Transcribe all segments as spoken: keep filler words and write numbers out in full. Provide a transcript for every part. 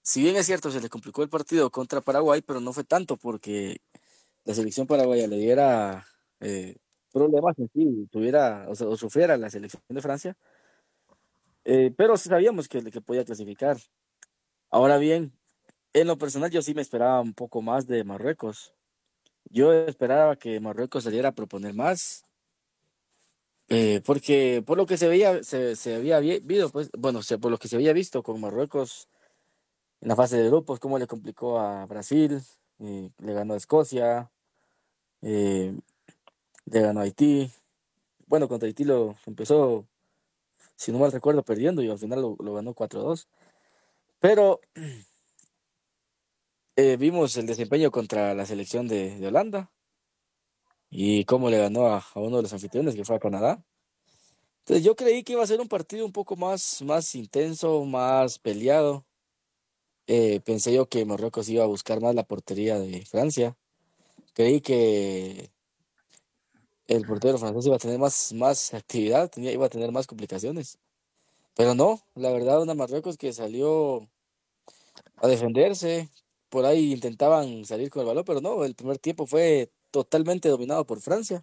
si bien es cierto, se le complicó el partido contra Paraguay, pero no fue tanto porque la selección paraguaya le diera eh, problemas en sí, tuviera o, sea, o sufriera la selección de Francia, eh, pero sí sabíamos que, que podía clasificar. Ahora bien, en lo personal yo sí me esperaba un poco más de Marruecos. Yo esperaba que Marruecos saliera a proponer más, eh, porque por lo que se veía, se, se había vi- visto, pues, bueno, se- por lo que se había visto con Marruecos en la fase de grupos, cómo le complicó a Brasil, eh, le ganó a Escocia, eh, le ganó a Haití. Bueno, contra Haití lo empezó, si no mal recuerdo, perdiendo y al final lo, lo ganó cuatro dos. Pero eh, vimos el desempeño contra la selección de, de Holanda y cómo le ganó a, a uno de los anfitriones, que fue a Canadá. Entonces yo creí que iba a ser un partido un poco más, más intenso, más peleado. Eh, pensé yo que Marruecos iba a buscar más la portería de Francia. Creí que el portero francés iba a tener más, más actividad, tenía, iba a tener más complicaciones. Pero no, la verdad, una Marruecos que salió a defenderse, por ahí intentaban salir con el balón, pero no, el primer tiempo fue totalmente dominado por Francia.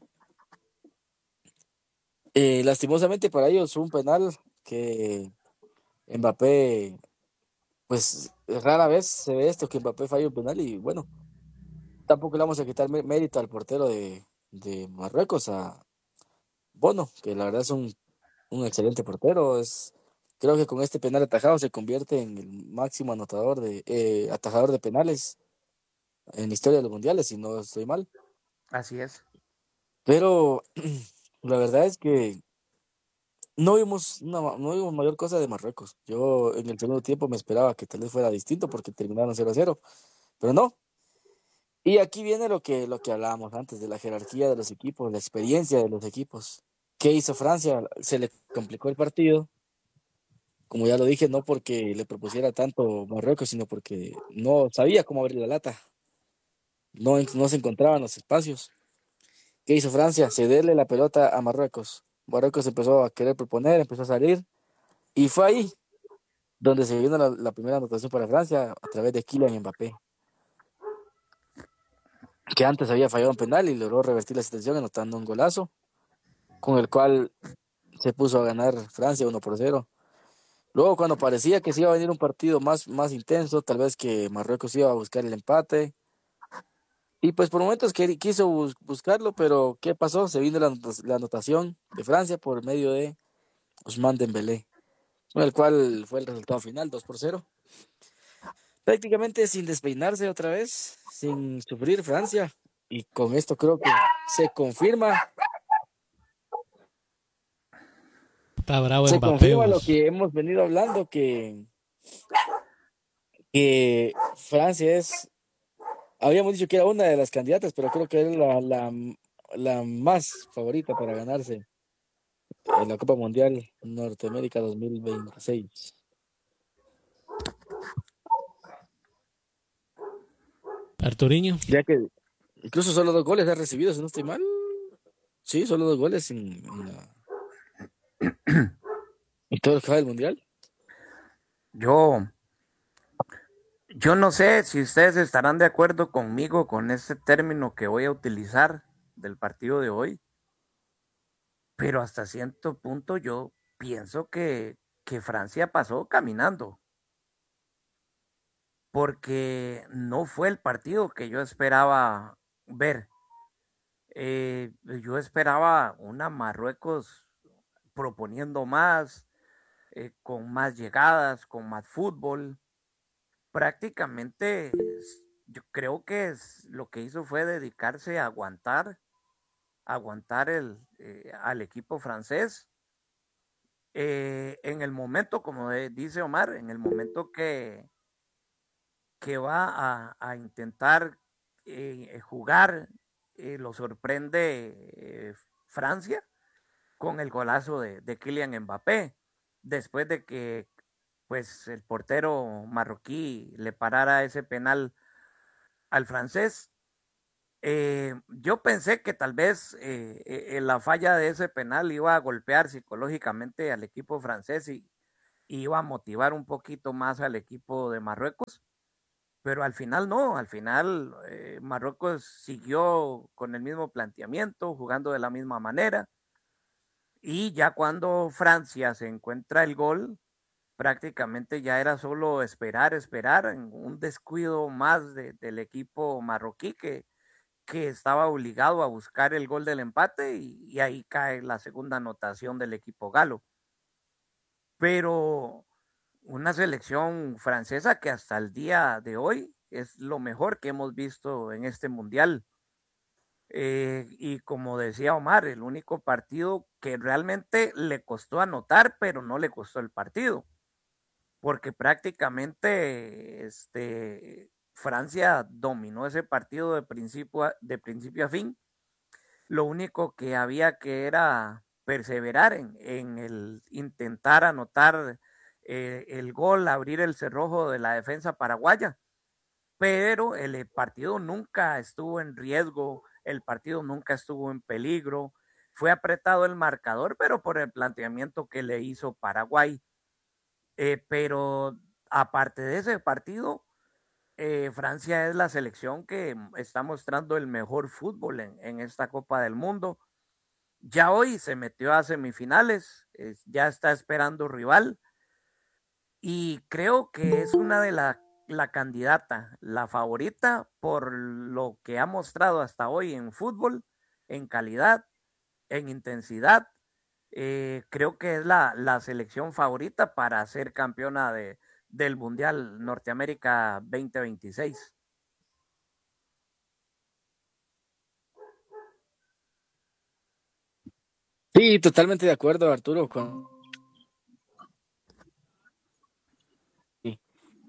Eh, lastimosamente para ellos un penal que Mbappé, pues rara vez se ve esto, que Mbappé falla un penal y bueno, tampoco le vamos a quitar mé- mérito al portero de, de Marruecos, a Bono, que la verdad es un, un excelente portero. Es, creo que con este penal atajado se convierte en el máximo anotador de, eh, atajador de penales en la historia de los mundiales, si no estoy mal. Así es. Pero la verdad es que no vimos, una ma- no vimos mayor cosa de Marruecos. Yo en el segundo tiempo me esperaba que tal vez fuera distinto porque terminaron cero a cero, pero no. Y aquí viene lo que, lo que hablábamos antes de la jerarquía de los equipos, la experiencia de los equipos. ¿Qué hizo Francia? Se le complicó el partido. Como ya lo dije, no porque le propusiera tanto Marruecos, sino porque no sabía cómo abrir la lata. No, en- no se encontraban los espacios. ¿Qué hizo Francia? Cederle la pelota a Marruecos. Marruecos empezó a querer proponer, empezó a salir. Y fue ahí donde se vino la, la primera anotación para Francia a través de Kylian Mbappé, que antes había fallado un penal y logró revertir la situación anotando un golazo, con el cual se puso a ganar Francia uno por cero. Luego, cuando parecía que se iba a venir un partido más, más intenso, tal vez que Marruecos iba a buscar el empate, y pues por momentos que quiso bus- buscarlo, pero ¿qué pasó? Se vino la, anota- la anotación de Francia por medio de Ousmane Dembélé, con el cual fue el resultado final, dos por cero. Prácticamente sin despeinarse otra vez, sin sufrir Francia, y con esto creo que se confirma, Está bravo se Mbappé, confirma lo vos. que hemos venido hablando, que, que Francia es. Habíamos dicho que era una de las candidatas, pero creo que era la, la, la más favorita para ganarse en la Copa Mundial Norteamérica dos mil veintiséis. Arturiño. Ya que incluso solo dos goles ha recibido, si no estoy mal. Sí, solo dos goles en, en, la- en todo el que va del Mundial. Yo, yo no sé si ustedes estarán de acuerdo conmigo con este término que voy a utilizar del partido de hoy, pero hasta cierto punto yo pienso que, que Francia pasó caminando, porque no fue el partido que yo esperaba ver. Eh, yo esperaba una Marruecos proponiendo más, eh, con más llegadas, con más fútbol. Prácticamente es- yo creo que es, lo que hizo fue dedicarse a aguantar, aguantar el, eh, al equipo francés. Eh, en el momento, como de- dice Omar, en el momento que, que va a, a intentar eh, jugar, eh, lo sorprende eh, Francia con el golazo de, de Kylian Mbappé, después de que pues el portero marroquí le parara ese penal al francés. Eh, yo pensé que tal vez eh, eh, la falla de ese penal iba a golpear psicológicamente al equipo francés y, iba a motivar un poquito más al equipo de Marruecos, pero al final no, al final eh, Marruecos siguió con el mismo planteamiento, jugando de la misma manera, y ya cuando Francia se encuentra el gol, prácticamente ya era solo esperar, esperar, en un descuido más de, del equipo marroquí que, que estaba obligado a buscar el gol del empate y, y ahí cae la segunda anotación del equipo galo. Pero una selección francesa que hasta el día de hoy es lo mejor que hemos visto en este mundial. Eh, y como decía Omar, el único partido que realmente le costó anotar, pero no le costó el partido, porque prácticamente este, Francia dominó ese partido de principio a, de principio a fin. Lo único que había que era perseverar en, en el intentar anotar eh, el gol, abrir el cerrojo de la defensa paraguaya, pero el partido nunca estuvo en riesgo, el partido nunca estuvo en peligro, fue apretado el marcador, pero por el planteamiento que le hizo Paraguay. Eh, pero aparte de ese partido, eh, Francia es la selección que está mostrando el mejor fútbol en, en esta Copa del Mundo. Ya hoy se metió a semifinales, eh, ya está esperando rival y creo que es una de las la candidata, la favorita por lo que ha mostrado hasta hoy en fútbol, en calidad, en intensidad. Eh, creo que es la, la selección favorita para ser campeona de, del Mundial Norteamérica veinte veintiséis. Sí, totalmente de acuerdo, Arturo, con... Sí.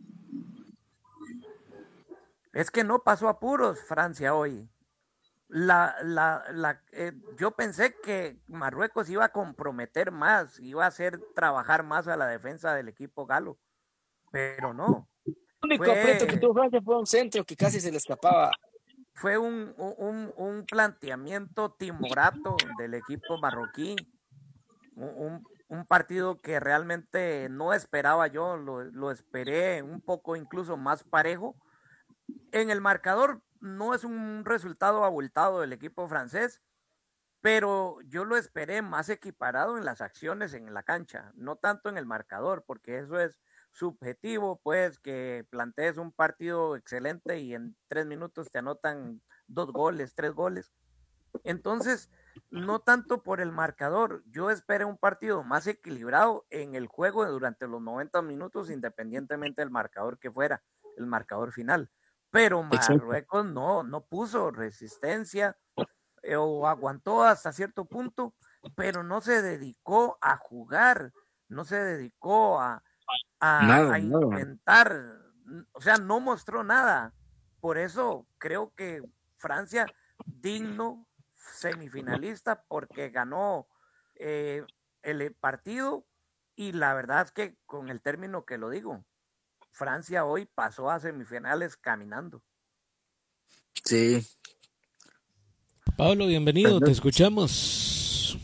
Es que no pasó apuros Francia hoy. La, la, la, eh, yo pensé que Marruecos iba a comprometer más, iba a hacer trabajar más a la defensa del equipo galo, pero no. El único aprieto que Fue, tuvo Francia fue un centro que casi se le escapaba. fue un, un, un planteamiento timorato del equipo marroquí, un, un, partido que realmente no esperaba yo, lo, lo esperé un poco incluso más parejo. En el marcador no es un resultado abultado del equipo francés, pero yo lo esperé más equiparado en las acciones en la cancha, no tanto en el marcador, porque eso es subjetivo, pues que plantees un partido excelente y en tres minutos te anotan dos goles, tres goles. Entonces, no tanto por el marcador, yo esperé un partido más equilibrado en el juego durante los noventa minutos, independientemente del marcador que fuera, el marcador final. Pero Exacto. Marruecos no, no puso resistencia, eh, o aguantó hasta cierto punto, pero no se dedicó a jugar, no se dedicó a, a, Nada, a nada. intentar, o sea, no mostró nada. Por eso creo que Francia, digno semifinalista, porque ganó eh, el partido y la verdad es que con el término que lo digo, Francia hoy pasó a semifinales caminando. Sí. Pablo, bienvenido, te escuchamos.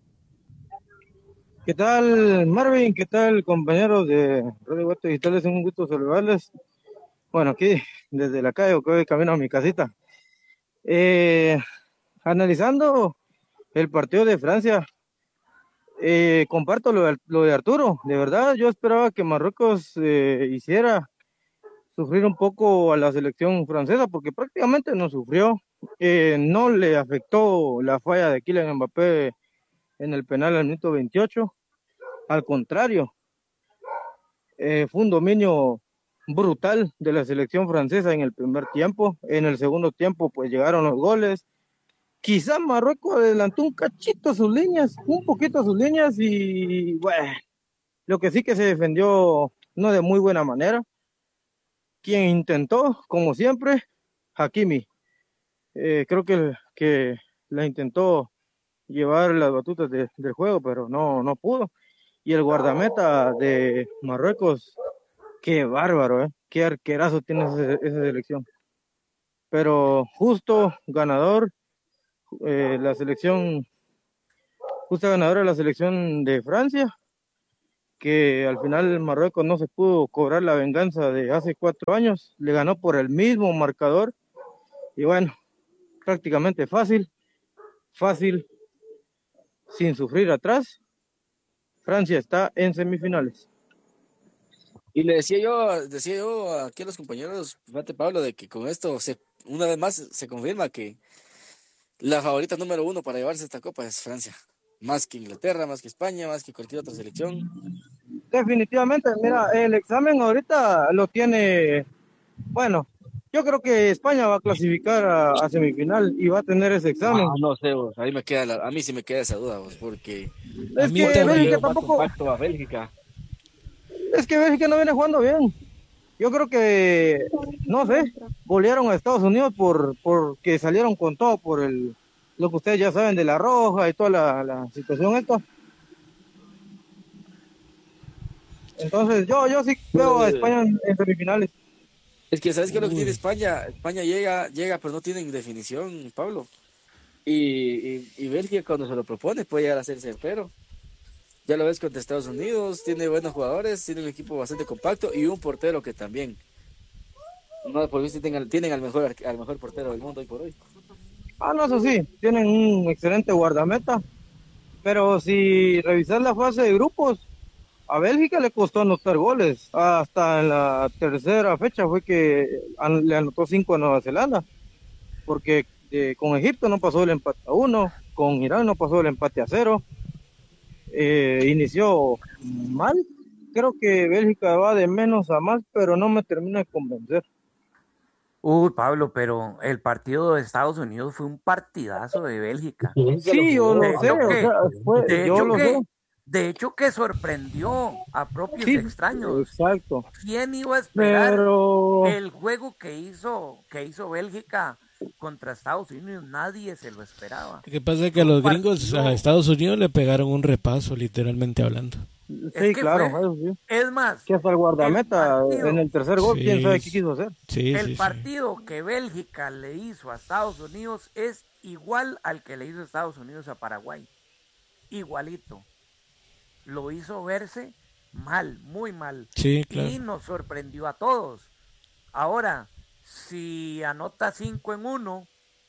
¿Qué tal, Marvin? ¿Qué tal, compañeros de Radio Guate Digital? Es un gusto saludarles. Bueno, aquí desde la calle, que voy camino a mi casita. Eh, analizando el partido de Francia, eh, comparto lo de, lo de Arturo. De verdad, yo esperaba que Marruecos eh, hiciera sufrir un poco a la selección francesa, porque prácticamente no sufrió. Eh, no le afectó la falla de Kylian Mbappé en el penal al minuto veintiocho. Al contrario, eh, fue un dominio brutal de la selección francesa en el primer tiempo. En el segundo tiempo, pues llegaron los goles. Quizá Marruecos adelantó un cachito sus líneas, un poquito sus líneas, y bueno, lo que sí que se defendió no de muy buena manera. Quien intentó, como siempre, Hakimi. Eh, creo que, que la intentó llevar las batutas de, del juego, pero no, no pudo. Y el guardameta de Marruecos, qué bárbaro, ¿eh? Qué arquerazo tiene esa, esa selección. Pero justo ganador, eh, la selección, justa ganadora de la selección de Francia. que al final Marruecos no se pudo cobrar la venganza de hace cuatro años, le ganó por el mismo marcador, y bueno, prácticamente fácil, fácil, sin sufrir atrás. Francia está en semifinales. Y le decía yo, decía yo aquí a los compañeros, fíjate Pablo, de que con esto se, una vez más se confirma que la favorita número uno para llevarse esta copa es Francia. Más que Inglaterra, más que España, más que cualquier otra selección. Definitivamente, mira, el examen ahorita lo tiene, bueno, yo creo que España va a clasificar a, a semifinal y va a tener ese examen. Ah, no sé, vos, ahí me queda la- a mí sí me queda esa duda, vos, porque Es que Bélgica tampoco, compacto a Bélgica. es que Bélgica no viene jugando bien. Yo creo que, no sé, golearon a Estados Unidos por porque salieron con todo por el lo que ustedes ya saben de la roja y toda la, la situación esta. Entonces yo, yo sí veo a España en, en semifinales. Es que sabes qué es lo que tiene España, España llega, llega, pero no tienen definición, Pablo. Y, y, y Bélgica cuando se lo propone puede llegar a ser certero. Ya lo ves contra Estados Unidos, tiene buenos jugadores, tiene un equipo bastante compacto y un portero que también. No, por visto tienen, tienen al mejor al mejor portero del mundo hoy por hoy. Ah, no, eso sí, tienen un excelente guardameta. Pero si revisas la fase de grupos, a Bélgica le costó anotar goles. Hasta en la tercera fecha fue que an- le anotó cinco a Nueva Zelanda. Porque eh, con Egipto no pasó el empate a uno, con Irán no pasó el empate a cero. Eh, inició mal. Creo que Bélgica va de menos a más, pero no me termina de convencer. Uy, Pablo, pero el partido de Estados Unidos fue un partidazo de Bélgica. Sí, yo lo sé, o sea, fue, de yo hecho lo que, sé. de hecho que sorprendió a propios Sí, extraños. exacto. ¿Quién iba a esperar Pero el juego que hizo, que hizo Bélgica contra Estados Unidos? Nadie se lo esperaba. Lo que pasa es que a los gringos a Estados Unidos le pegaron un repaso, literalmente hablando. sí, Es que claro, fue- eso sí. Es más, Que hasta el guardameta el partido- en el tercer gol, Sí, quién sabe qué quiso hacer. Sí, el sí, sí. partido que Bélgica le hizo a Estados Unidos es igual al que le hizo Estados Unidos a Paraguay. Igualito. Lo hizo verse mal, muy mal. Sí, claro. Y nos sorprendió a todos. Ahora, si anota cinco en uno,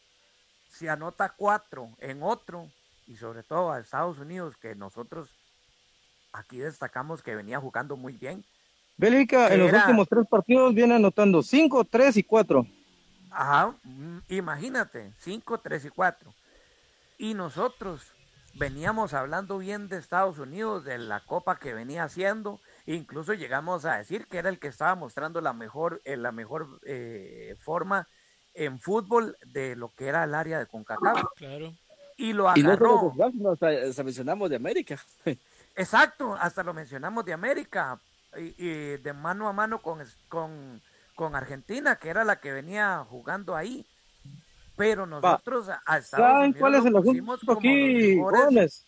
si anota cuatro en otro, y sobre todo a Estados Unidos, que nosotros aquí destacamos que venía jugando muy bien. Bélgica en los Era- últimos tres partidos viene anotando cinco, tres y cuatro. Ajá, mm, imagínate, cinco, tres y cuatro. Y nosotros veníamos hablando bien de Estados Unidos, de la copa que venía haciendo, incluso llegamos a decir que era el que estaba mostrando la mejor, eh, la mejor eh, forma en fútbol de lo que era el área de CONCACAF. Claro. Y lo Y no agarró. solo de Francia, hasta, hasta mencionamos de América. Exacto, hasta lo mencionamos de América y, y de mano a mano con, con, con Argentina, que era la que venía jugando ahí. Pero nosotros a Estados ¿Saben Unidos cuál es el lo pusimos asunto como los aquí, mejores. jóvenes?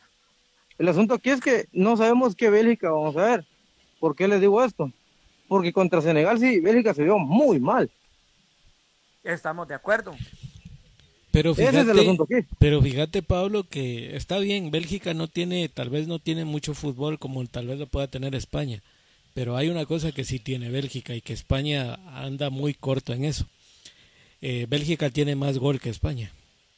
El asunto aquí es que no sabemos qué Bélgica vamos a ver. ¿Por qué les digo esto? Porque contra Senegal sí, Bélgica se vio muy mal. Estamos de acuerdo. Pero Ese es el fíjate, asunto aquí. pero fíjate, Pablo, que está bien, Bélgica no tiene, tal vez no tiene mucho fútbol como tal vez lo pueda tener España, pero hay una cosa que sí tiene Bélgica y que España anda muy corto en eso. Eh, Bélgica tiene más gol que España.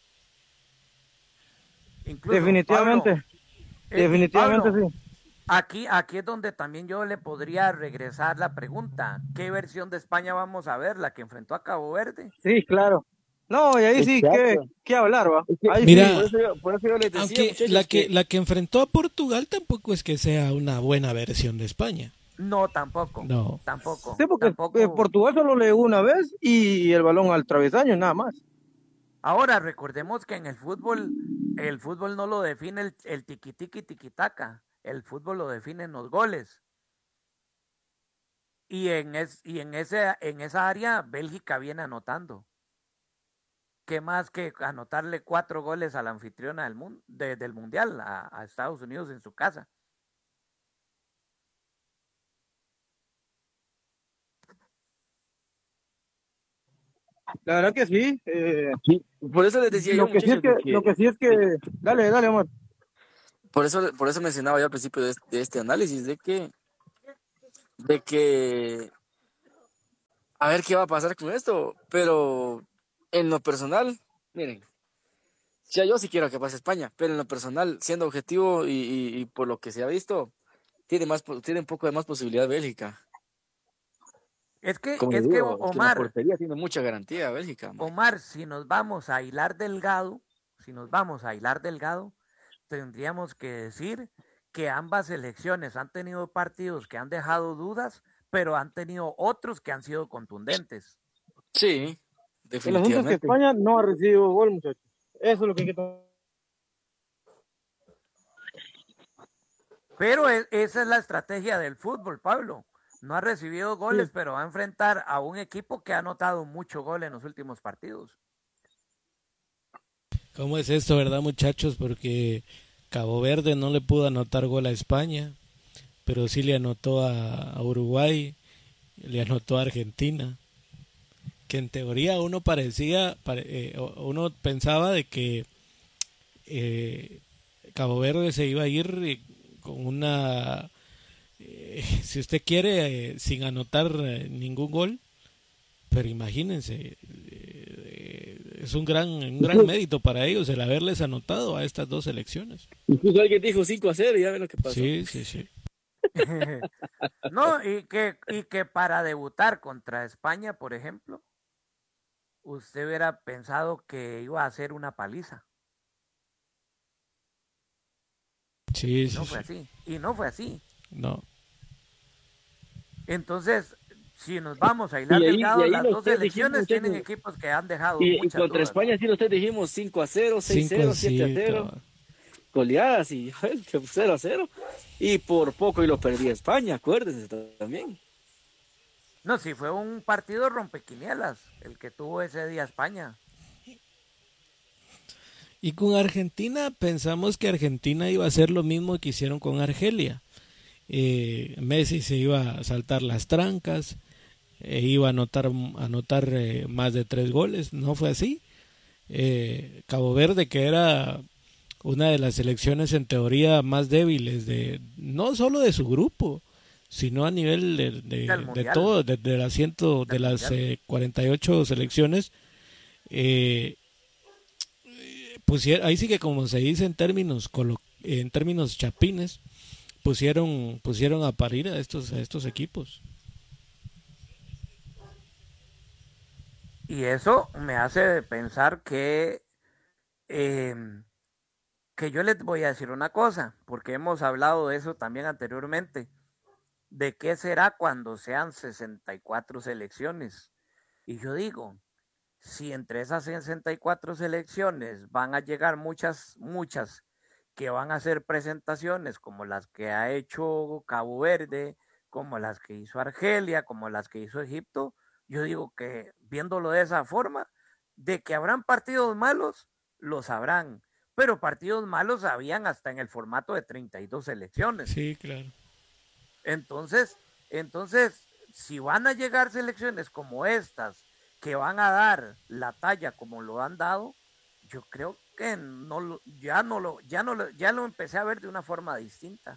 Incluso, Definitivamente, Pablo, eh, definitivamente Pablo, sí. Aquí, aquí es donde también yo le podría regresar la pregunta. ¿Qué versión de España vamos a ver? ¿La que enfrentó a Cabo Verde? Sí, claro. No, y ahí sí, ¿qué, Exacto. qué hablar, va? Es que, Ahí Mira, sí. por, eso yo, por eso yo les decía, Aunque muchachos, la que, que- la que enfrentó a Portugal tampoco es que sea una buena versión de España. No, tampoco. No. Tampoco. Sí, porque tampoco. eh, Portugal solo le una vez y el balón al travesaño, nada más. Ahora, recordemos que en el fútbol, el fútbol no lo define el, el tiquitiqui tiquitaca. El fútbol lo definen los goles. Y en, es, y en, ese, en esa área, Bélgica viene anotando. ¿Qué más que anotarle cuatro goles a la anfitriona del, mundo, de, del Mundial, a, a Estados Unidos en su casa? La verdad que sí. eh, sí, por eso les decía yo, lo, que sí es muchachos, que, de que- lo que sí es que... Dale, dale, amor. por eso, por eso mencionaba yo al principio de, de este análisis, de que, de que, a ver qué va a pasar con esto, pero en lo personal, miren, ya yo sí quiero que pase España, pero en lo personal, siendo objetivo y, y, y por lo que se ha visto, tiene más, tiene un poco de más posibilidad Bélgica. Es que, Como es digo, que es que en la Omar, portería tiene mucha garantía Bélgica, man. Omar, si nos vamos a hilar delgado, si nos vamos a hilar delgado, tendríamos que decir que ambas selecciones han tenido partidos que han dejado dudas, pero han tenido otros que han sido contundentes. Sí, El asunto es que definitivamente. España no ha recibido gol, muchachos. Eso es lo que hay que tomar. Pero es- esa es la estrategia del fútbol, Pablo. No ha recibido goles, Sí. pero va a enfrentar a un equipo que ha anotado mucho gol en los últimos partidos. ¿Cómo es esto, verdad, muchachos? Porque Cabo Verde no le pudo anotar gol a España, pero sí le anotó a, a Uruguay, le anotó a Argentina, que en teoría uno parecía, pare- eh, o- uno pensaba de que eh, Cabo Verde se iba a ir eh, con una, eh, si usted quiere, eh, sin anotar eh, ningún gol, pero imagínense, eh, es un gran, un gran mérito para ellos el haberles anotado a estas dos selecciones. Incluso alguien dijo cinco a cero y ya ven lo que pasó. Sí, sí, sí. No, y que, y que para debutar contra España, por ejemplo, usted hubiera pensado que iba a ser una paliza. Sí, Y sí, no fue sí. así. Y no fue así. No. Entonces, si nos vamos a Y hilar ahí, y delgado, ahí las los dos tres dijimos, selecciones tienen muchachos, equipos que han dejado y, y muchas contra dudas. España sí los tres dijimos cinco a cero, seis a Cinco cero, siete a sí, cero, cabal. goleadas y cero a cero. Y por poco y lo perdía España, acuérdense también. No, sí fue un partido rompequinielas el que tuvo ese día España. Y con Argentina pensamos que Argentina iba a hacer lo mismo que hicieron con Argelia. Eh, Messi se iba a saltar las trancas, e iba a anotar, a anotar eh, más de tres goles. No fue así. Eh, Cabo Verde, que era una de las selecciones en teoría más débiles, de no solo de su grupo, sino a nivel de, de, Del de mundial. todo, de, de las, ciento, de Del las mundial. eh, cuarenta y ocho selecciones. Eh, pusier- ahí sí que como se dice en términos colo- en términos chapines, pusieron pusieron a parir a estos a estos equipos. Y eso me hace pensar que, eh, que yo les voy a decir una cosa, porque hemos hablado de eso también anteriormente, de qué será cuando sean sesenta y cuatro selecciones. Y yo digo, si entre esas sesenta y cuatro selecciones van a llegar muchas, muchas que van a hacer presentaciones como las que ha hecho Cabo Verde, como las que hizo Argelia, como las que hizo Egipto, yo digo que viéndolo de esa forma, de que habrán partidos malos, los habrán, pero partidos malos habían hasta en el formato de treinta y dos selecciones. Sí, claro. Entonces, entonces, si van a llegar selecciones como estas, que van a dar la talla como lo han dado, yo creo que no lo, ya no lo, ya no lo, ya lo empecé a ver de una forma distinta.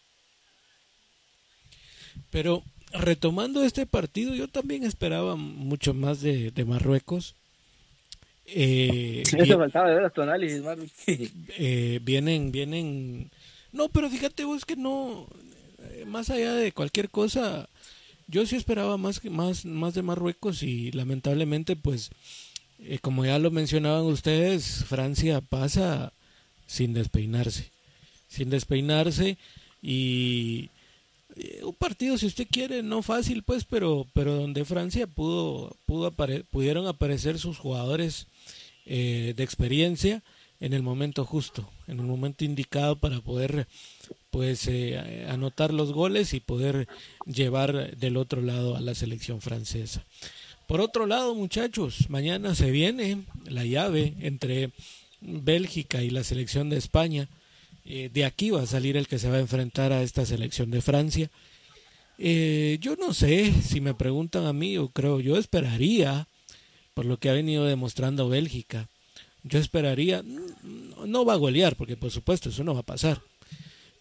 Pero retomando este partido, yo también esperaba mucho más de, de Marruecos. Eh, Eso bien- faltaba de ver tu análisis, Marvin. eh, vienen, vienen. No, pero fíjate vos que no, eh, más allá de cualquier cosa, yo sí esperaba más, que- más, más de Marruecos y lamentablemente, pues, eh, como ya lo mencionaban ustedes, Francia pasa sin despeinarse, sin despeinarse y eh, un partido, si usted quiere, no fácil, pues, pero, pero donde Francia pudo, pudo apare- pudieron aparecer sus jugadores eh, de experiencia en el momento justo, en el momento indicado para poder pues eh, anotar los goles y poder llevar del otro lado a la selección francesa. Por otro lado, muchachos, mañana se viene la llave entre Bélgica y la selección de España. Eh, de aquí va a salir el que se va a enfrentar a esta selección de Francia. Eh, yo no sé, si me preguntan a mí, yo creo, yo esperaría, por lo que ha venido demostrando Bélgica, yo esperaría, no, no va a golear, porque por supuesto eso no va a pasar,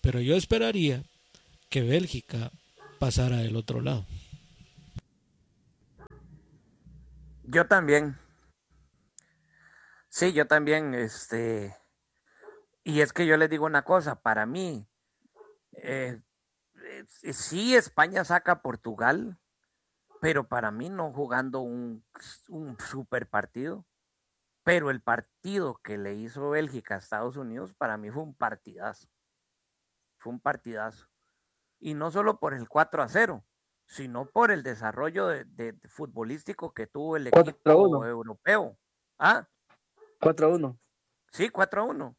pero yo esperaría que Bélgica pasara del otro lado. Yo también. Sí, yo también, este, y es que yo les digo una cosa, para mí, eh, eh, sí España saca a Portugal, pero para mí no jugando un, un super partido, pero el partido que le hizo Bélgica a Estados Unidos, para mí fue un partidazo, fue un partidazo, y no solo por el cuatro a cero, sino por el desarrollo de, de, de futbolístico que tuvo el equipo europeo. ¿Ah? cuatro a uno. Sí, cuatro a uno.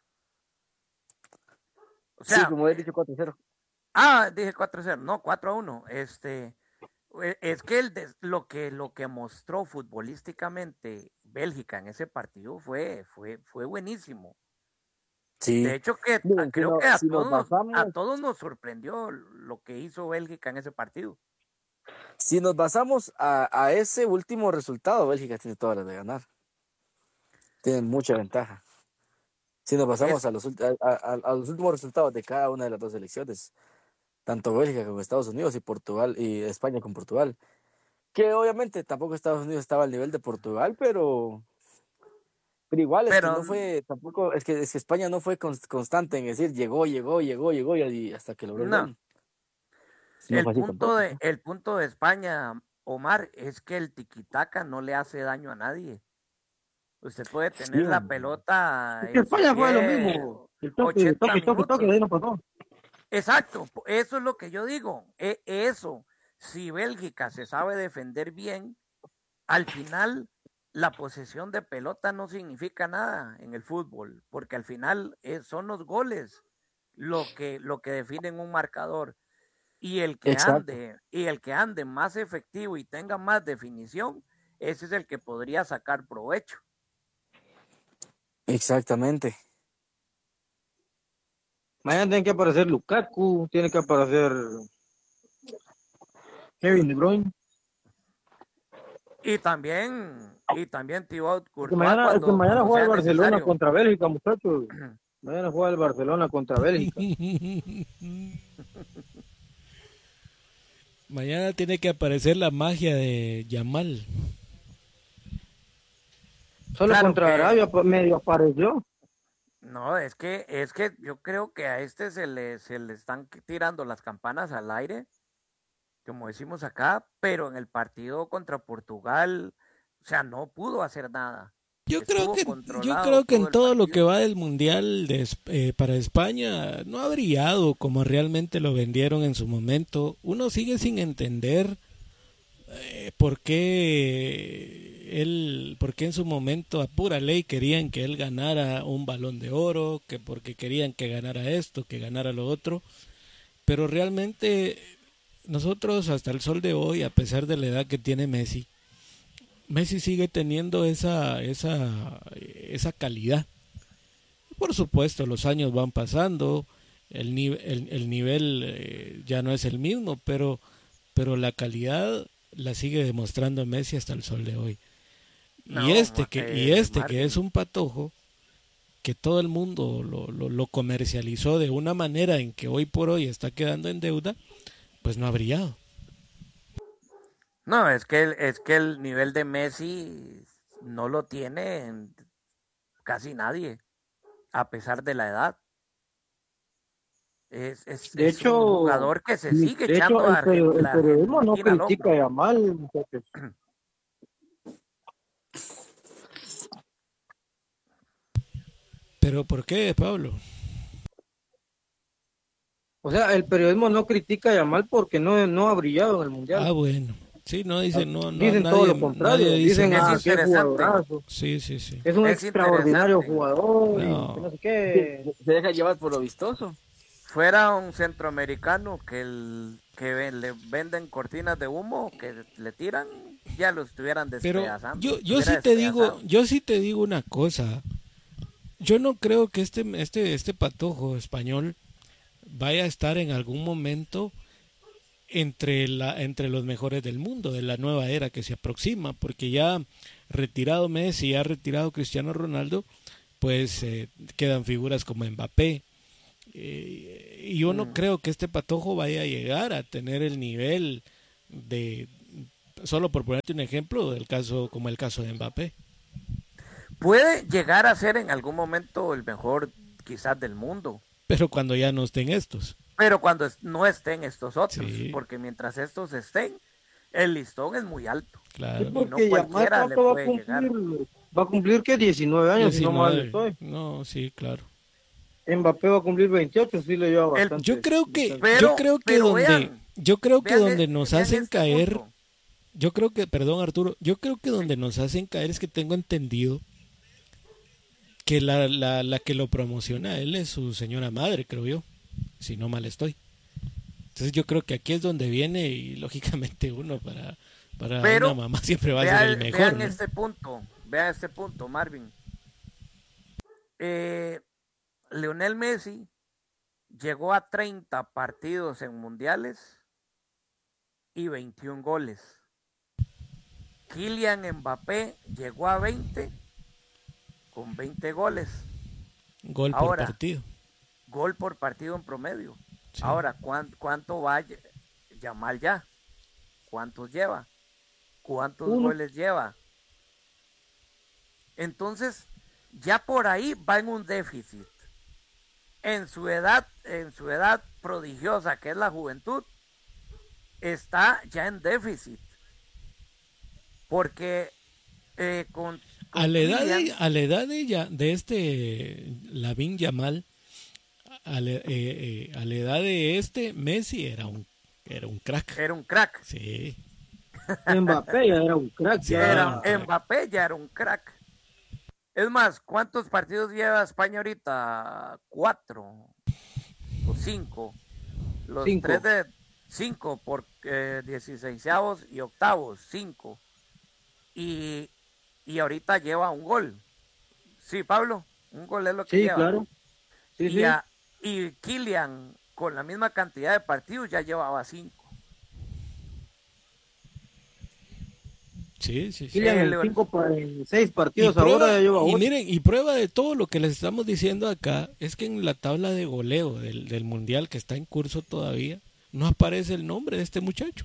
O sea, sí, como he dicho, cuatro a cero. Ah, dije cuatro a cero. No, cuatro a uno. Este, es que el lo que lo que mostró futbolísticamente Bélgica en ese partido fue fue fue buenísimo. Sí. De hecho que Bien, creo si no, que a, si todos, basamos, a todos nos sorprendió lo que hizo Bélgica en ese partido. Si nos basamos a, a ese último resultado, Bélgica tiene todas las de ganar. Tienen mucha ventaja. Si nos pasamos a los, a, a, a los últimos resultados de cada una de las dos selecciones, tanto Bélgica como Estados Unidos y Portugal y España con Portugal, que obviamente tampoco Estados Unidos estaba al nivel de Portugal, pero pero igual es pero, que no fue tampoco es que, es que España no fue constante en decir llegó, llegó, llegó, llegó y hasta que logró el no. gol. No el punto tampoco. de el punto de España, Omar, es que el tiquitaca no le hace daño a nadie. Usted puede tener sí, la pelota. Es que España fue lo mismo. El toque, toque, toque, toque, de ahí no pasó. Exacto, eso es lo que yo digo. E eso, si Bélgica se sabe defender bien, al final la posesión de pelota no significa nada en el fútbol, porque al final es, son los goles lo que, lo que definen un marcador. Y el que Exacto. ande, y el que ande más efectivo y tenga más definición, ese es el que podría sacar provecho. Exactamente. Mañana tiene que aparecer Lukaku, tiene que aparecer Kevin De Bruyne. Y también, y también Thibaut Courtois. Mañana, es que mañana juega el Barcelona necesario. Contra Bélgica, muchachos. Mañana juega el Barcelona contra Bélgica. Mañana tiene que aparecer la magia de Yamal. Solo claro contra que... Arabia medio apareció. No, es que es que yo creo que a este se le se le están tirando las campanas al aire, como decimos acá, pero en el partido contra Portugal, o sea, no pudo hacer nada. Yo creo que yo creo que en todo lo que va del mundial de, eh, para España no ha brillado como realmente lo vendieron en su momento. Uno sigue sin entender eh, por qué él, por qué en su momento a pura ley querían que él ganara un Balón de Oro, que porque querían que ganara esto, que ganara lo otro, pero realmente nosotros hasta el sol de hoy, a pesar de la edad que tiene Messi, Messi sigue teniendo esa esa esa calidad. Por supuesto, los años van pasando, el nivel el, el nivel eh, ya no es el mismo, pero pero la calidad la sigue demostrando Messi hasta el sol de hoy. No, y este que eh, y este Martín. que es un patojo que todo el mundo lo, lo lo comercializó de una manera en que hoy por hoy está quedando en deuda, pues no ha brillado. No, es que, es que el nivel de Messi no lo tiene casi nadie, a pesar de la edad. Es, es, de es hecho, un jugador que se sigue de echando hecho, a el, el periodismo no critica a Yamal. ¿Pero por qué, Pablo? O sea, el periodismo no critica a Yamal porque no, no ha brillado en el Mundial. Ah, bueno. Sí, no dicen, no, no, dicen nadie, todo lo contrario, dice dicen es ah, qué jugadorazo. Sí, sí, sí. Es un es extraordinario jugador, no. y que no sé qué. Se deja llevar por lo vistoso. Fuera un centroamericano que el que le venden cortinas de humo, que le tiran, ya lo estuvieran despedazando. Pero yo, yo sí te digo, yo sí te digo una cosa. Yo no creo que este, este, este patojo español vaya a estar en algún momento entre la entre los mejores del mundo, de la nueva era que se aproxima, porque ya retirado Messi, ya retirado Cristiano Ronaldo, pues eh, quedan figuras como Mbappé, eh, y yo no Mm. creo que este patojo vaya a llegar a tener el nivel de, solo por ponerte un ejemplo, del caso como el caso de Mbappé. Puede llegar a ser en algún momento el mejor quizás del mundo, Pero cuando ya no estén estos. pero cuando es- no estén estos otros, Sí. porque mientras estos estén, el listón es muy alto. Sí, Claro. no porque Yamal cualquiera le pronto va a puede cumplir, va a cumplir que diecinueve años, si no mal diecinueve. estoy. No, sí, claro. Mbappé va a cumplir veintiocho, sí le lleva El- bastante. Yo creo que, bastante. Pero- yo creo que pero donde, vean, yo creo que Vean donde e- nos vean hacen este caer, punto. yo creo que, perdón Arturo, yo creo que donde nos hacen caer es que tengo entendido que la, la, la que lo promociona a él es su señora madre, creo yo, si no mal estoy. Entonces yo creo que aquí es donde viene y lógicamente uno para, para Pero una mamá siempre va a Vean, ser el mejor, vean ¿no? este punto, vean este punto, Marvin. Eh, Lionel Messi llegó a treinta partidos en mundiales y veintiún goles. Kylian Mbappé llegó a veinte con veinte goles. Gol Ahora, por partido. Gol por partido en promedio. Sí. Ahora, ¿cuán- ¿cuánto va Yamal ya? ¿Cuántos lleva? ¿Cuántos Uno. goles lleva? Entonces, ya por ahí va en un déficit. En su edad, en su edad prodigiosa, que es la juventud, está ya en déficit. Porque eh, con, con A la edad de, Kylian- a la edad de, ya- de este Lamine Yamal, a la, eh, eh, a la edad de este Messi era un era un crack. era un crack. Sí. Mbappé ya era un crack. Sí, ya. era Era, un crack. Mbappé ya era un crack. Es más, ¿cuántos partidos lleva España ahorita? Cuatro o cinco. Los Cinco. tres de cinco por eh, dieciséisavos y octavos, cinco. Y, y ahorita lleva un gol. Sí, Pablo, un gol es lo que Sí, lleva. claro. Sí, y, sí. a- y Kylian, con la misma cantidad de partidos, ya llevaba cinco. Sí, sí, sí. Kylian en Leon- cinco pa- en seis Y partidos prueba, ahora ya lleva y ocho. miren, y prueba de todo lo que les estamos diciendo acá es que en la tabla de goleo del, del mundial que está en curso todavía no aparece el nombre de este muchacho.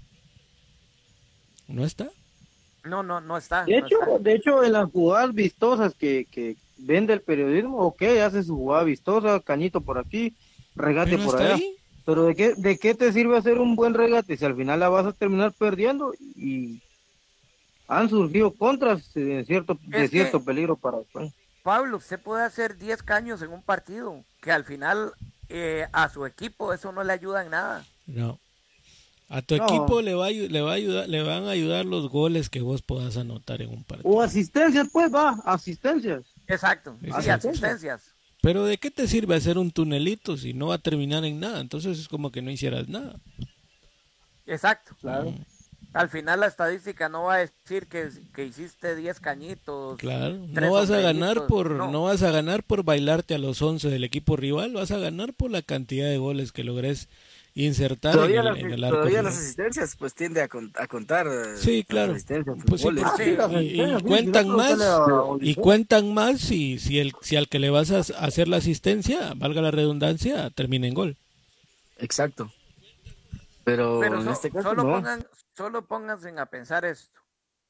No está. No, no, no está. De no hecho, está. de hecho, en las jugadas vistosas que, que vende el periodismo, ok, hace su jugada vistosa, cañito por aquí, regate Pero por hasta allá. ahí. Pero ¿de qué, ¿de qué te sirve hacer un buen regate si al final la vas a terminar perdiendo? Y han surgido contras de cierto, de Es que- cierto peligro para España. Pablo, usted puede hacer diez caños en un partido, que al final eh, a su equipo eso no le ayuda en nada. No. A tu No. equipo le va, a ayu- le va a ayudar, le van a ayudar los goles que vos puedas anotar en un partido. O asistencias, pues va, asistencias. Exacto, sí, Exacto. asistencias. Pero ¿de qué te sirve hacer un tunelito si no va a terminar en nada? Entonces es como que no hicieras nada. Exacto. Claro. Al final la estadística no va a decir que, que hiciste diez cañitos. Claro, tres no vas a ganar sombreritos, por no. no vas a ganar por bailarte a los once del equipo rival, vas a ganar por la cantidad de goles que logres insertar en Todavía, el, las, en el arco todavía rival. las asistencias pues tiende a, con- a contar. eh, Sí, las claro. asistencias, Pues sí, goles. porque- Sí, las y, y asistencias, sí, cuentan si no, más pregúntale a y Odiseo. cuentan más si si el si al que le vas a hacer la asistencia, valga la redundancia, termina en gol. Exacto. Pero, Pero en so- este caso solo, no. pongan, solo pónganse a pensar esto.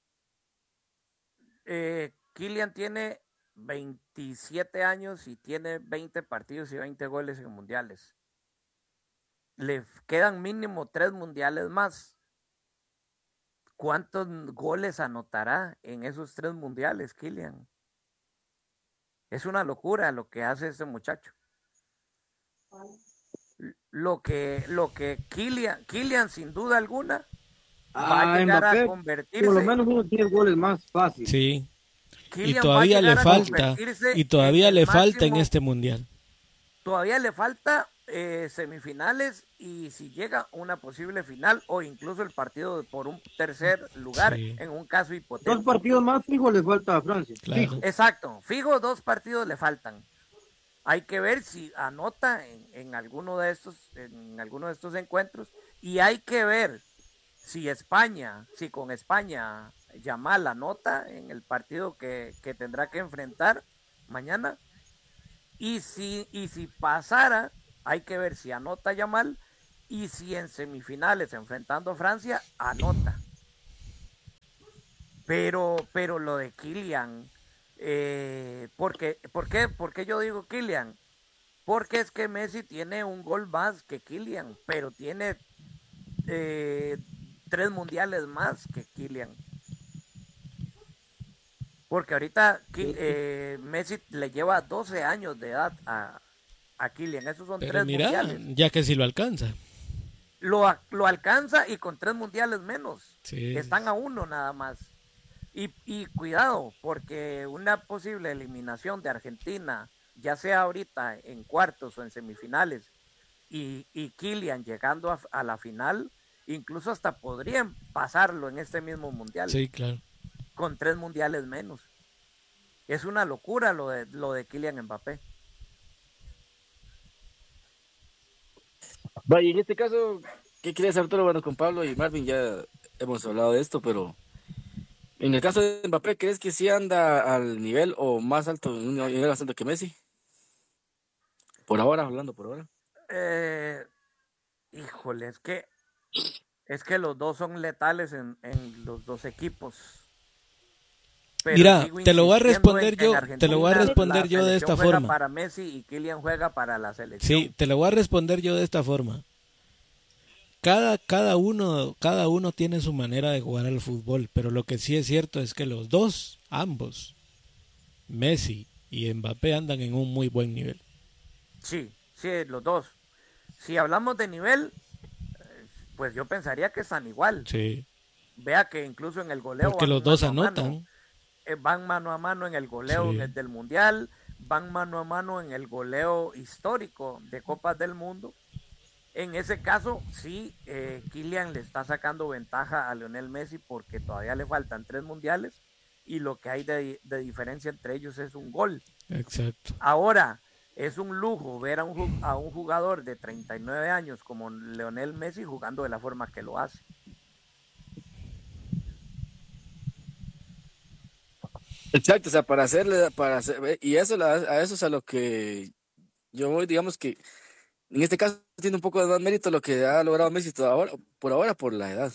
Eh, Kylian tiene veintisiete años y tiene veinte partidos y veinte goles en mundiales. Le quedan mínimo tres mundiales más. ¿Cuántos goles anotará en esos tres mundiales, Kylian? Es una locura lo que hace este muchacho. Lo que, lo que Kylian, Kylian sin duda alguna va a Ah, llegar Mbappé, a convertirse. por lo menos unos diez goles más fácil. Sí. Y Kylian va a todavía le llegar a falta convertirse y todavía en le el falta en máximo- este mundial. Todavía le falta eh, semifinales y si llega una posible final o incluso el partido por un tercer lugar Sí. en un caso Dos hipotético. partidos más fijo le falta a Francia. Claro. Fijo. Exacto, fijo, dos partidos le faltan. Hay que ver si anota en, en alguno de estos, en alguno de estos encuentros, y hay que ver si España, si con España Yamal anota en el partido que, que tendrá que enfrentar mañana, Y si, y si pasara, hay que ver si anota Yamal, y si en semifinales enfrentando a Francia, anota. Pero, pero lo de Kylian, eh, porque, ¿por qué? ¿Por qué yo digo Kylian? Porque es que Messi tiene un gol más que Kylian, pero tiene eh, tres mundiales más que Kylian. Porque ahorita eh, Messi le lleva doce años de edad a, a Kylian. Esos son Pero tres mira, mundiales. ya que si lo alcanza. Lo, lo alcanza y con tres mundiales menos. Sí. Están a uno nada más. Y, y cuidado, porque una posible eliminación de Argentina, ya sea ahorita en cuartos o en semifinales, y, y Kylian llegando a, a la final, incluso hasta podrían pasarlo en este mismo mundial. Sí, claro. Con tres mundiales menos. Es una locura lo de, lo de Kylian Mbappé. Vaya, en este caso, ¿qué querías, Arturo? Bueno, con Pablo y Marvin ya hemos hablado de esto, pero en el caso de Mbappé, ¿crees que sí anda al nivel o más alto, en un nivel más alto que Messi? Por ahora, hablando por ahora. Eh, híjole, es que es que los dos son letales en, en los dos equipos. Pero mira, te lo voy a responder en, yo, en te lo voy a responder yo de esta juega forma. Para Messi y Kylian juega para la selección. Sí, te lo voy a responder yo de esta forma. Cada, cada uno, cada uno tiene su manera de jugar al fútbol, pero lo que sí es cierto es que los dos, ambos, Messi y Mbappé, andan en un muy buen nivel. Sí, sí, los dos. Si hablamos de nivel, pues yo pensaría que están igual. Sí. Vea que incluso en el goleo porque los dos anotan. Mano, eh, van mano a mano en el goleo sí. del Mundial, van mano a mano en el goleo histórico de Copas del Mundo. En ese caso, sí, eh, Kylian le está sacando ventaja a Lionel Messi porque todavía le faltan tres mundiales y lo que hay de, de diferencia entre ellos es un gol. Exacto. Ahora, es un lujo ver a un, a un jugador de treinta y nueve años como Lionel Messi jugando de la forma que lo hace. Exacto, o sea, para hacerle, para hacer, y eso a eso es a lo que yo voy, digamos que en este caso tiene un poco de más mérito lo que ha logrado Messi por ahora, por ahora por la edad.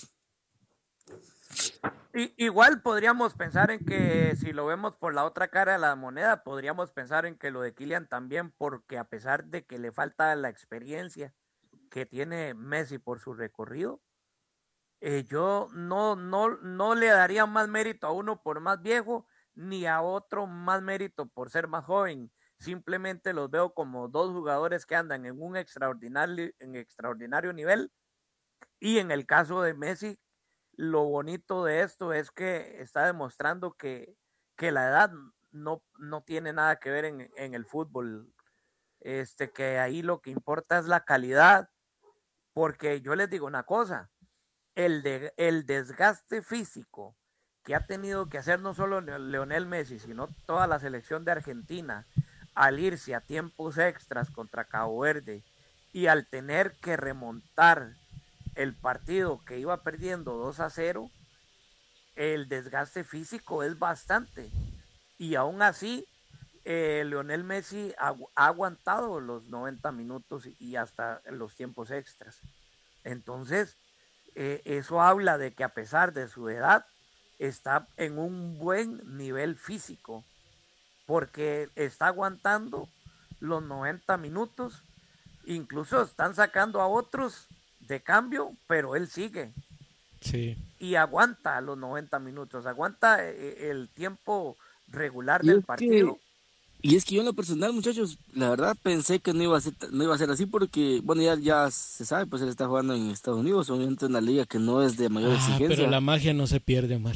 Y, igual podríamos pensar en que si lo vemos por la otra cara de la moneda, podríamos pensar en que lo de Kylian también, porque a pesar de que le falta la experiencia que tiene Messi por su recorrido, eh, yo no, no, no le daría más mérito a uno por más viejo, ni a otro más mérito por ser más joven. Simplemente los veo como dos jugadores que andan en un extraordinario, en extraordinario nivel. Y en el caso de Messi, lo bonito de esto es que está demostrando que, que la edad no, no tiene nada que ver en, en el fútbol. Este, que ahí lo que importa es la calidad. Porque yo les digo una cosa, el, de, el desgaste físico que ha tenido que hacer no solo Lionel Messi, sino toda la selección de Argentina, al irse a tiempos extras contra Cabo Verde y al tener que remontar el partido que iba perdiendo dos a cero, el desgaste físico es bastante. Y aún así, eh, Lionel Messi ha, ha aguantado los noventa minutos y hasta los tiempos extras. Entonces, eh, eso habla de que a pesar de su edad, está en un buen nivel físico, porque está aguantando los noventa minutos, incluso están sacando a otros de cambio, pero él sigue. Sí. Y aguanta los noventa minutos, aguanta el tiempo regular del partido. Que, y es que yo en lo personal, muchachos, la verdad pensé que no iba a ser, no iba a ser así porque, bueno, ya, ya se sabe, pues él está jugando en Estados Unidos, obviamente en una liga que no es de mayor ah, exigencia. Pero la magia no se pierde, Omar.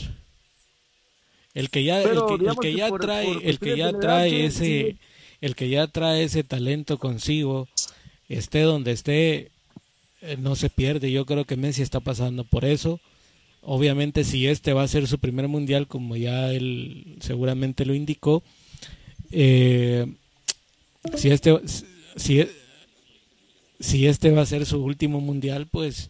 El que ya, pero, el que, el que ya por, trae, por el que ya trae que, ese, sí. el que ya trae ese talento consigo, esté donde esté, eh, no se pierde. Yo creo que Messi está pasando por eso. Obviamente, si este va a ser su primer mundial, como ya él seguramente lo indicó, eh, si este, si, si este va a ser su último mundial, pues,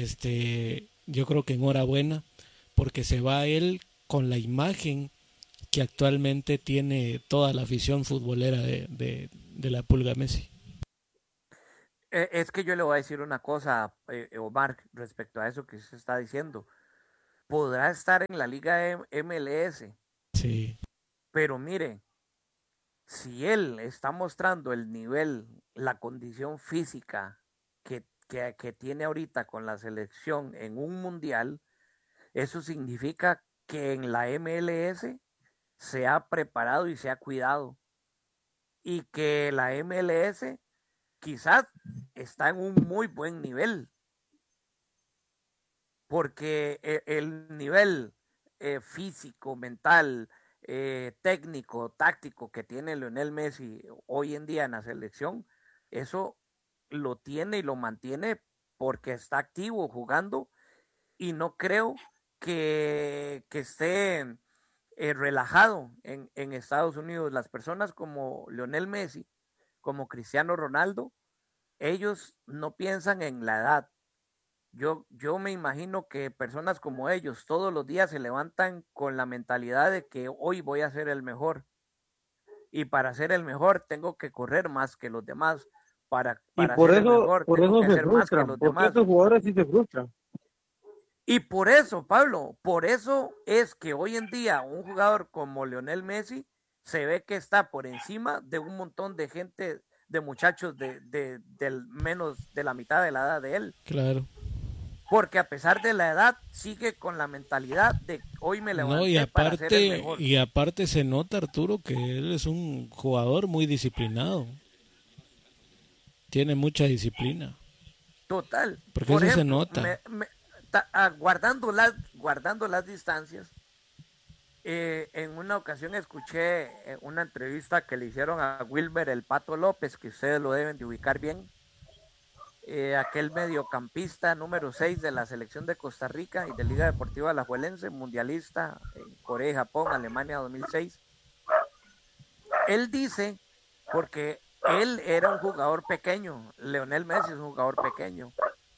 este, yo creo que enhorabuena, porque se va él con la imagen que actualmente tiene toda la afición futbolera de, de, de la Pulga Messi. Eh, es que yo le voy a decir una cosa, eh, Omar, respecto a eso que se está diciendo. Podrá estar en la Liga M L S. Sí. Pero mire, si él está mostrando el nivel, la condición física que, que, que tiene ahorita con la selección en un mundial, eso significa que en la M L S se ha preparado y se ha cuidado. Y que la M L S quizás está en un muy buen nivel. Porque el, el nivel eh, físico, mental, eh, técnico, táctico que tiene Lionel Messi hoy en día en la selección, eso lo tiene y lo mantiene porque está activo jugando, y no creo que, que esté eh, relajado en, en Estados Unidos. Las personas como Lionel Messi, como Cristiano Ronaldo, ellos no piensan en la edad. Yo, yo me imagino que personas como ellos todos los días se levantan con la mentalidad de que hoy voy a ser el mejor. Y para ser el mejor tengo que correr más que los demás. Para, para y por ser eso, el mejor por tengo eso que se hacer más que frustran, los porque demás. estos jugadores sí se frustran. Y por eso, Pablo, por eso es que hoy en día un jugador como Lionel Messi se ve que está por encima de un montón de gente, de muchachos de, de, del menos de la mitad de la edad de él. Claro. Porque a pesar de la edad sigue con la mentalidad de hoy me levanté no, y para ser el aparte, mejor. y aparte se nota, Arturo, que él es un jugador muy disciplinado. Tiene mucha disciplina. Total. Porque Por eso se ejemplo, nota. me, me, ta, ah, guardando, las, guardando las distancias, eh, en una ocasión escuché eh, una entrevista que le hicieron a Wilmer el Pato López, que ustedes lo deben de ubicar bien. Eh, aquel mediocampista número seis de la selección de Costa Rica y de Liga Deportiva Alajuelense, mundialista en Corea y Japón, Alemania dos mil seis. Él dice, porque él era un jugador pequeño, Lionel Messi es un jugador pequeño,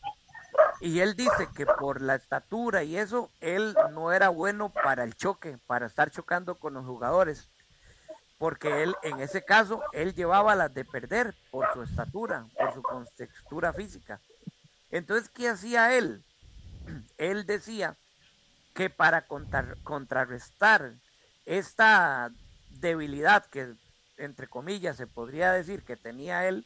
y él dice que por la estatura y eso, él no era bueno para el choque, para estar chocando con los jugadores, porque él, en ese caso, él llevaba las de perder por su estatura, por su contextura física. Entonces, ¿qué hacía él? Él decía que para contra, contrarrestar esta debilidad que, entre comillas, se podría decir que tenía él,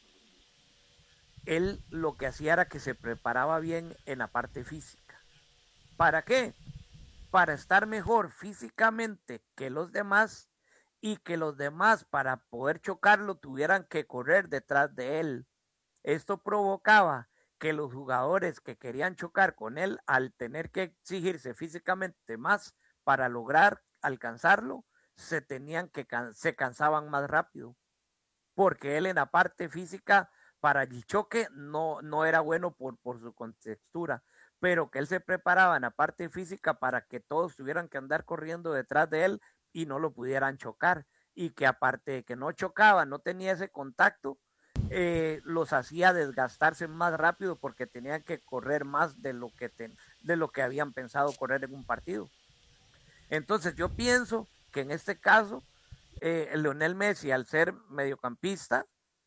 él lo que hacía era que se preparaba bien en la parte física. ¿Para qué? Para estar mejor físicamente que los demás, y que los demás para poder chocarlo tuvieran que correr detrás de él. Esto provocaba que los jugadores que querían chocar con él, al tener que exigirse físicamente más para lograr alcanzarlo, se tenían que se cansaban más rápido, porque él en la parte física para el choque no, no era bueno por, por su contextura, pero que él se preparaba en la parte física para que todos tuvieran que andar corriendo detrás de él y no lo pudieran chocar, y que aparte de que no chocaba, no tenía ese contacto, eh, los hacía desgastarse más rápido porque tenían que correr más de lo que, ten, de lo que habían pensado correr en un partido. Entonces yo pienso que en este caso, eh, Lionel Messi, al ser mediocampista,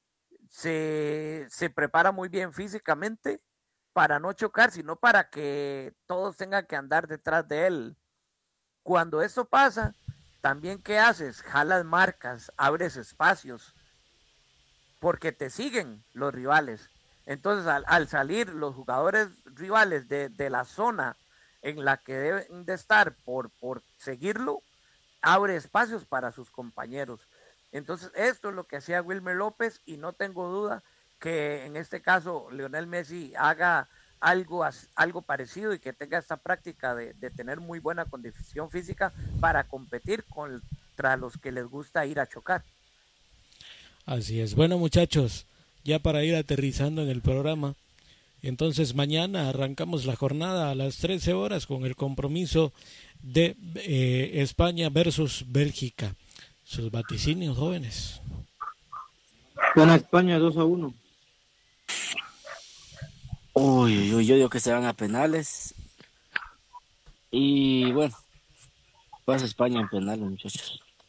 se, se prepara muy bien físicamente para no chocar, sino para que todos tengan que andar detrás de él. Cuando eso pasa, también, ¿qué haces? Jalas marcas, abres espacios, porque te siguen los rivales. Entonces, al, al salir los jugadores rivales de, de la zona en la que deben de estar por, por seguirlo, abre espacios para sus compañeros. Entonces, esto es lo que hacía Wilmer López, y no tengo duda que en este caso Lionel Messi haga algo, algo parecido, y que tenga esta práctica de, de tener muy buena condición física para competir contra los que les gusta ir a chocar. Así es. Bueno, muchachos, ya para ir aterrizando en el programa, entonces mañana arrancamos la jornada a las trece horas con el compromiso de eh, España versus Bélgica. Sus vaticinios, jóvenes. Gana España dos a uno. Uy, uy, yo digo que se van a penales. Y bueno, pasa España en penales, muchachos.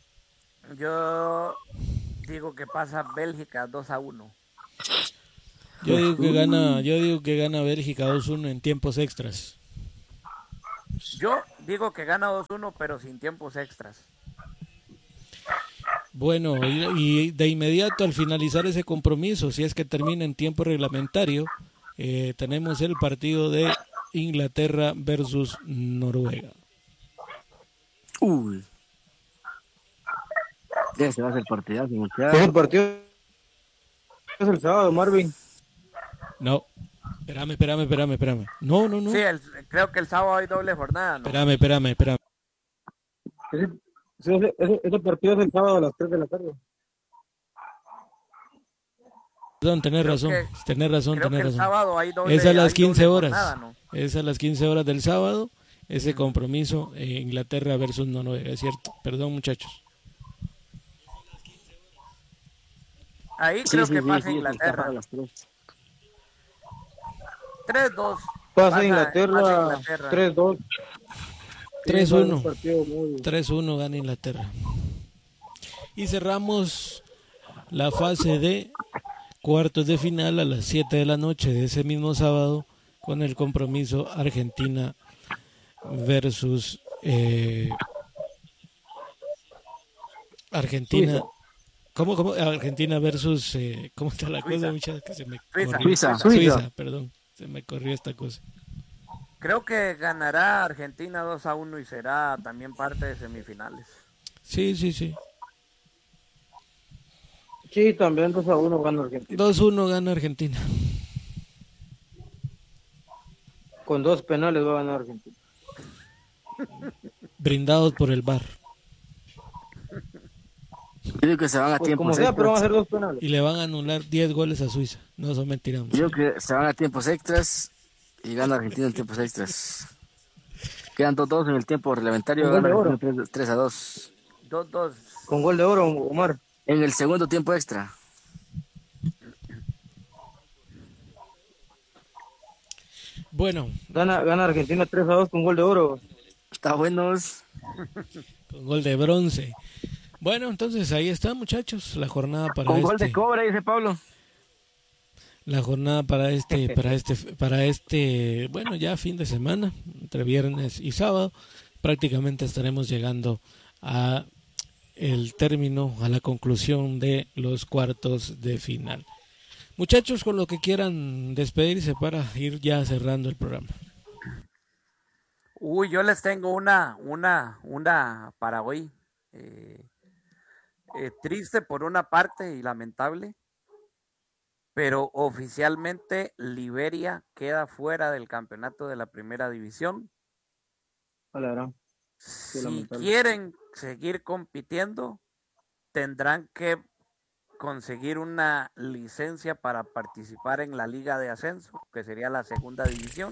Yo digo que pasa Bélgica dos a uno. Yo digo que gana, yo digo que gana Bélgica dos uno en tiempos extras. Yo digo que gana dos uno, pero sin tiempos extras. Bueno, y, y de inmediato al finalizar ese compromiso, si es que termina en tiempo reglamentario, eh, tenemos el partido de Inglaterra versus Noruega. Uy. Ese va a ser partidazo, Ese muchachos. partido es el sábado, Marvin. No, espérame, espérame, espérame, espérame. No, no, no. Sí, el, creo que el sábado hay doble jornada, ¿no? Espérame, espérame, espérame. Ese, ese, ese, ese partido es el sábado a las tres de la tarde. Perdón, tenés Creo razón, que- tenés razón, Creo que tenés el razón. sábado hay doble Es a las hay quince doble horas. jornada, ¿no? Es a las quince horas del sábado, ese compromiso eh, Inglaterra versus Noruega, es cierto. Perdón, muchachos. Ahí Sí, creo sí, que sí, pasa sí, Inglaterra. está a las tres. tres dos. Pasa Inglaterra, pasa Inglaterra. tres dos. tres Sí, va a ser uno. un partido muy... tres uno gana Inglaterra. Y cerramos la fase de cuartos de final a las siete de la noche de ese mismo sábado con el compromiso Argentina versus eh, Argentina. Suiza. ¿Cómo, cómo? Argentina versus eh, ¿cómo está la Suiza. cosa, muchachos? Que se me Suiza. corrió. Suiza. Suiza, Suiza. perdón, se me corrió esta cosa. Creo que ganará Argentina dos a uno y será también parte de semifinales. Sí, sí, sí. Sí, también dos a uno gana Argentina. dos uno gana Argentina. Con dos penales va a ganar Argentina. Brindados por el V A R. Yo digo que se van a Pues tiempos como sea, pero van a extras. ser dos penales. Y le van a anular diez goles a Suiza. No son mentiras. Yo creo que se van a tiempos extras y gana Argentina en tiempos extras. Quedan dos dos en el tiempo reglamentario, Con gol gana de oro. Argentina tres a dos. dos dos. Con gol de oro, Omar. En el segundo tiempo extra. Bueno, Gana, gana Argentina tres a dos con gol de oro. Está buenos. con gol de bronce. Bueno, entonces ahí está, muchachos, la jornada para Con este, gol de cobre, dice Pablo. la jornada para este, para este, para este, bueno, ya fin de semana, entre viernes y sábado, prácticamente estaremos llegando a el término, a la conclusión de los cuartos de final. Muchachos, con lo que quieran despedirse para ir ya cerrando el programa. Uy, yo les tengo una, una, una para hoy. Eh, eh, triste por una parte y lamentable, pero oficialmente Liberia queda fuera del campeonato de la primera división. A la gran. Si lamentable. quieren seguir compitiendo, tendrán que conseguir una licencia para participar en la liga de ascenso, que sería la segunda división.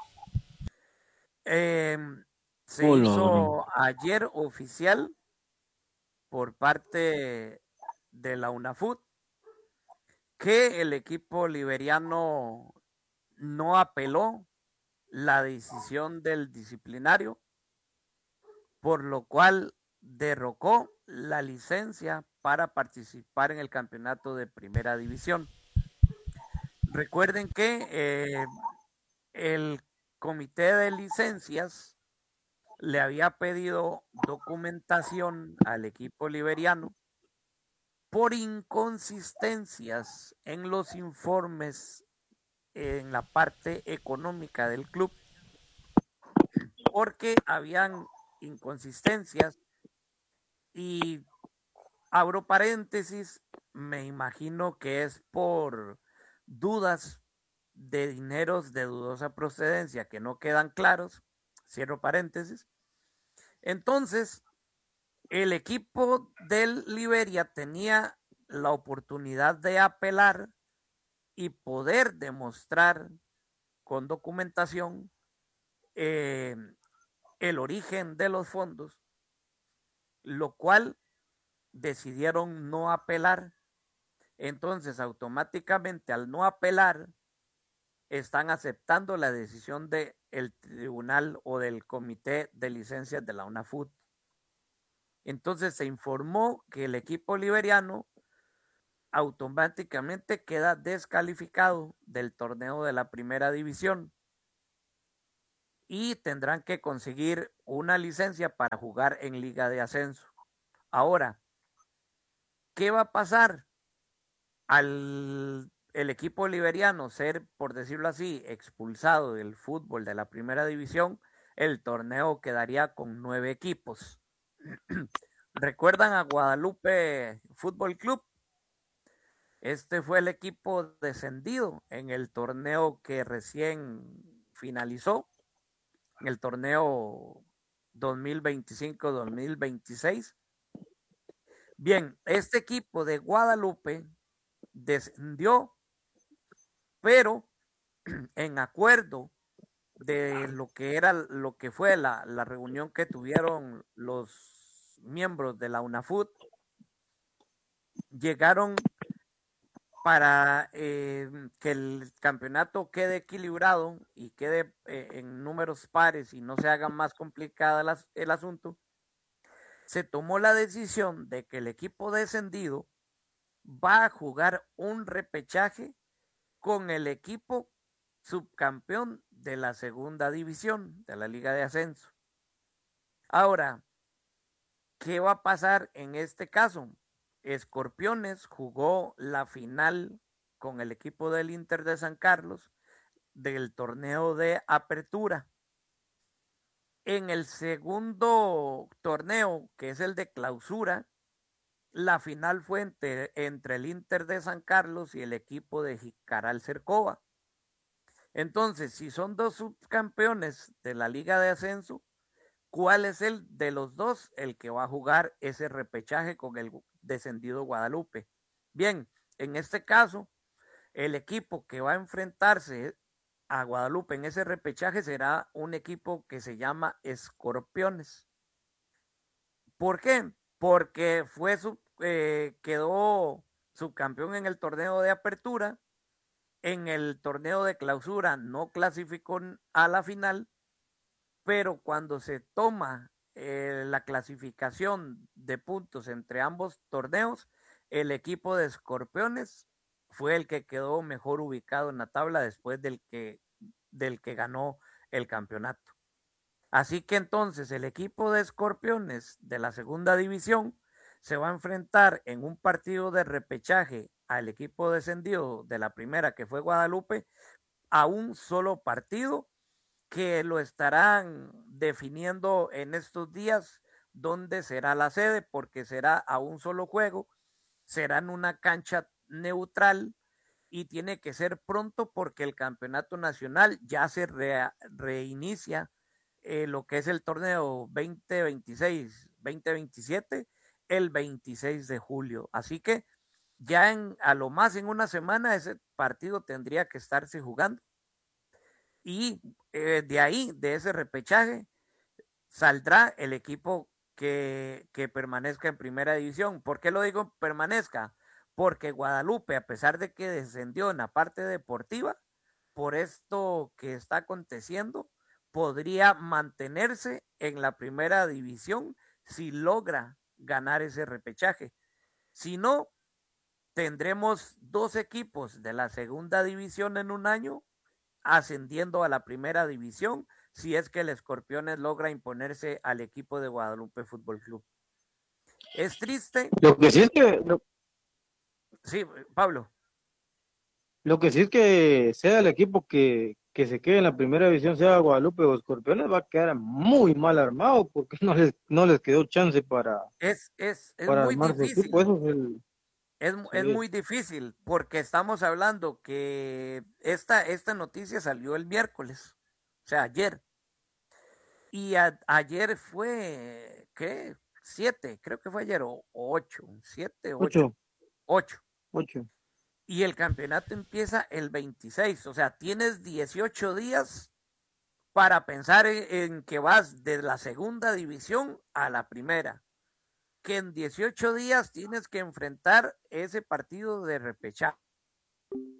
Eh, se Hola. hizo ayer oficial por parte de la UNAFUT que el equipo liberiano no apeló la decisión del disciplinario, por lo cual derrocó la licencia para participar en el campeonato de primera división. Recuerden que eh, el comité de licencias le había pedido documentación al equipo liberiano por inconsistencias en los informes en la parte económica del club, porque habían inconsistencias y abro paréntesis, me imagino que es por dudas de dineros de dudosa procedencia que no quedan claros, cierro paréntesis. Entonces, el equipo del Liberia tenía la oportunidad de apelar y poder demostrar con documentación eh, el origen de los fondos, lo cual decidieron no apelar. Entonces, automáticamente al no apelar, están aceptando la decisión del tribunal o del comité de licencias de la UNAFUT. Entonces se informó que el equipo liberiano automáticamente queda descalificado del torneo de la primera división y tendrán que conseguir una licencia para jugar en Liga de Ascenso. Ahora, ¿qué va a pasar al el equipo liberiano ser, por decirlo así, expulsado del fútbol de la primera división? El torneo quedaría con nueve equipos. ¿Recuerdan a Guadalupe Fútbol Club? Este fue el equipo descendido en el torneo que recién finalizó, en el torneo dos mil veinticinco dos mil veintiséis. Bien, este equipo de Guadalupe descendió, pero en acuerdo de lo que era lo que fue la, la reunión que tuvieron los miembros de la UNAFUT, llegaron para eh, que el campeonato quede equilibrado y quede eh, en números pares y no se haga más complicado el, el asunto. Se tomó la decisión de que el equipo descendido va a jugar un repechaje con el equipo subcampeón de la segunda división de la Liga de Ascenso. Ahora, ¿qué va a pasar en este caso? Escorpiones jugó la final con el equipo del Inter de San Carlos del torneo de apertura. En el segundo torneo, que es el de clausura, la final fue entre, entre el Inter de San Carlos y el equipo de Jicaral Cercova. Entonces, si son dos subcampeones de la Liga de Ascenso, ¿cuál es el de los dos el que va a jugar ese repechaje con el descendido Guadalupe? Bien, en este caso, el equipo que va a enfrentarse a Guadalupe en ese repechaje será un equipo que se llama Escorpiones. ¿Por qué? Porque fue su, eh, quedó subcampeón en el torneo de apertura, en el torneo de clausura no clasificó a la final, pero cuando se toma eh, la clasificación de puntos entre ambos torneos, el equipo de Escorpiones fue el que quedó mejor ubicado en la tabla después del que, del que ganó el campeonato. Así que entonces el equipo de Escorpiones de la segunda división se va a enfrentar en un partido de repechaje al equipo descendido de la primera, que fue Guadalupe, a un solo partido que lo estarán definiendo en estos días dónde será la sede, porque será a un solo juego, será en una cancha neutral y tiene que ser pronto porque el campeonato nacional ya se re, reinicia eh, lo que es el torneo veinte veintiséis veinte veintisiete el veintiséis de julio. Así que ya en, a lo más en una semana ese partido tendría que estarse jugando. Y eh, de ahí, de ese repechaje, saldrá el equipo que, que permanezca en primera división. ¿Por qué lo digo permanezca? Porque Guadalupe, a pesar de que descendió en la parte deportiva, por esto que está aconteciendo, podría mantenerse en la primera división si logra ganar ese repechaje. Si no, tendremos dos equipos de la segunda división en un año ascendiendo a la primera división si es que el Escorpiones logra imponerse al equipo de Guadalupe Fútbol Club. Es triste. Lo que sí es que... Lo, sí, Pablo. Lo que sí es que sea el equipo que, que se quede en la primera división, sea Guadalupe o Escorpiones, va a quedar muy mal armado porque no les, no les quedó chance para, es, es, es para muy armar su difícil. equipo. Eso es el... Es, sí. es muy difícil porque estamos hablando que esta, esta noticia salió el miércoles, o sea, ayer. Y a, ayer fue, ¿qué? Siete, creo que fue ayer, o, o ocho, siete, ocho. Ocho. Ocho. Y el campeonato empieza el veintiséis, o sea, tienes dieciocho días para pensar en, en que vas de la segunda división a la primera. Que en dieciocho días tienes que enfrentar ese partido de repechaje.